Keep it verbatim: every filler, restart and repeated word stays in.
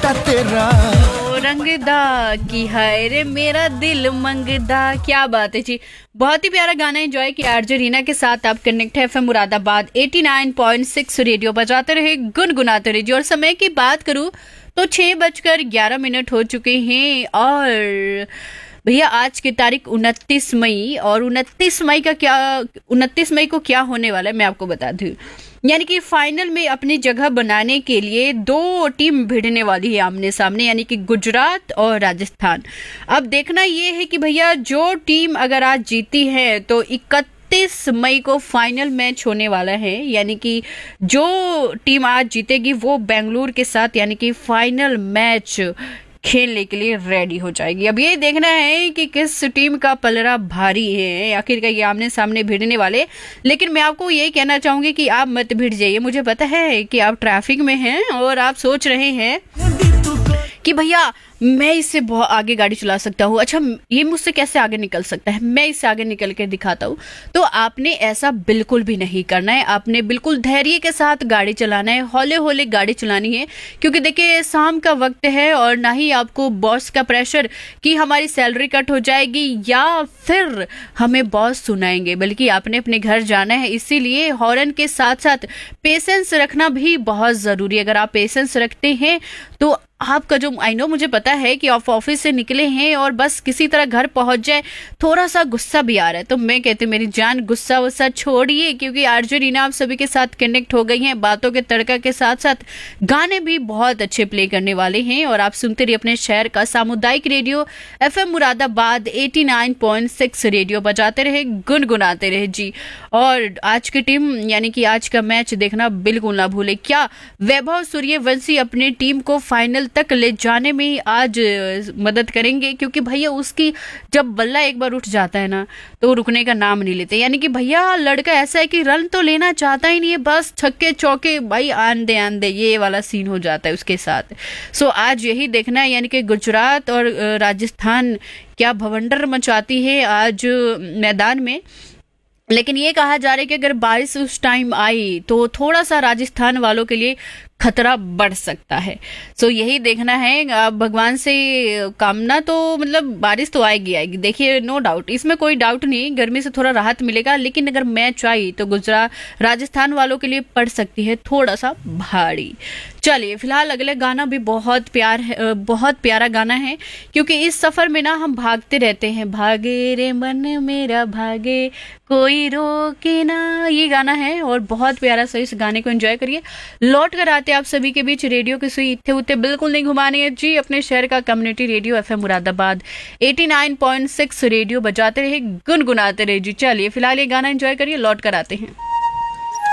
बेटा तेरा। ओ रंगदा की है रे मेरा दिल मंगदा। क्या बात है जी, बहुत ही प्यारा गाना एंजॉय किया आरजे रीना के साथ। आप कनेक्ट है एफएम मुरादाबाद नवासी पॉइंट छह रेडियो बजाते रहे, गुनगुनाते रहे जी। और समय की बात करूं तो छह बजकर ग्यारह मिनट हो चुके हैं। और भैया आज की तारीख उनतीस मई, और उनतीस मई का क्या उनतीस मई को क्या होने वाला है मैं आपको बता दूं। यानी कि फाइनल में अपनी जगह बनाने के लिए दो टीम भिड़ने वाली है आमने सामने, यानी कि गुजरात और राजस्थान। अब देखना ये है कि भैया जो टीम अगर आज जीती है तो इकतीस मई को फाइनल मैच होने वाला है। यानी कि जो टीम आज जीतेगी वो बेंगलुरु के साथ यानी कि फाइनल मैच खेलने के लिए रेडी हो जाएगी। अब ये देखना है कि किस टीम का पलड़ा भारी है, आखिर का ये आमने सामने भिड़ने वाले। लेकिन मैं आपको यही कहना चाहूंगी कि आप मत भिड़ जाइए। मुझे पता है कि आप ट्रैफिक में हैं और आप सोच रहे हैं कि भैया मैं इससे बहुत आगे गाड़ी चला सकता हूँ, अच्छा ये मुझसे कैसे आगे निकल सकता है, मैं इससे आगे निकल के दिखाता हूँ। तो आपने ऐसा बिल्कुल भी नहीं करना है। आपने बिल्कुल धैर्य के साथ गाड़ी चलाना है, हौले हौले गाड़ी चलानी है। क्योंकि देखिए शाम का वक्त है और ना ही आपको बॉस का प्रेशर कि हमारी सैलरी कट हो जाएगी या फिर हमें बॉस सुनाएंगे, बल्कि आपने अपने घर जाना है। इसीलिए हॉर्न के साथ साथ पेशेंस रखना भी बहुत जरूरी है। अगर आप पेशेंस रखते हैं तो आपका जो, आई नो मुझे पता है कि आप ऑफिस से निकले हैं और बस किसी तरह घर पहुंच जाए, थोड़ा सा गुस्सा भी आ रहा है, तो मैं कहती हूँ मेरी जान गुस्सा वुस्सा छोड़िए। क्योंकि आरजे रीना आप सभी के साथ कनेक्ट हो गई हैं बातों के तड़का के साथ साथ गाने भी बहुत अच्छे प्ले करने वाले हैं। और आप सुनते रहिए अपने शहर का सामुदायिक रेडियो एफएम मुरादाबाद नवासी पॉइंट छह रेडियो बजाते रहे, गुनगुनाते रहे जी। और आज की टीम यानी कि आज का मैच देखना बिल्कुल ना भूले। क्या वैभव सूर्यवंशी अपनी टीम को फाइनल तक ले जाने में आज मदद करेंगे? क्योंकि भैया उसकी जब बल्ला एक बार उठ जाता है ना तो रुकने का नाम नहीं लेते। यानी कि भैया लड़का ऐसा है कि रन तो लेना चाहता ही नहीं है, बस छक्के चौके भाई आन दे आन दे, ये वाला सीन हो जाता है उसके साथ। सो आज यही देखना है, यानी कि गुजरात और राजस्थान क्या भवंडर मचाती है आज मैदान में। लेकिन ये कहा जा रहा है कि अगर बारिश उस टाइम आई तो थोड़ा सा राजस्थान वालों के लिए खतरा बढ़ सकता है। सो यही देखना है। भगवान से कामना तो मतलब बारिश तो आएगी आएगी, देखिए नो डाउट, इसमें कोई डाउट नहीं, गर्मी से थोड़ा राहत मिलेगा। लेकिन अगर मैच आई तो गुजरात राजस्थान वालों के लिए पड़ सकती है थोड़ा सा भारी। चलिए फिलहाल अगले गाना भी बहुत प्यार है, बहुत प्यारा गाना है। क्योंकि इस सफर में ना हम भागते रहते हैं, भागे रे मन मेरा भागे कोई रोके ना, ये गाना है और बहुत प्यारा सा। इस गाने को एंजॉय करिए। लौट कर आते आप सभी के बीच रेडियो की सुई इत्थे उत्थे बिल्कुल नहीं घुमानी है जी। अपने शहर का कम्युनिटी रेडियो एफएम मुरादाबाद नवासी पॉइंट छह रेडियो बजाते रहे, गुनगुनाते रहे जी। चलिए फिलहाल ये गाना एंजॉय करिए, लौट कर आते हैं।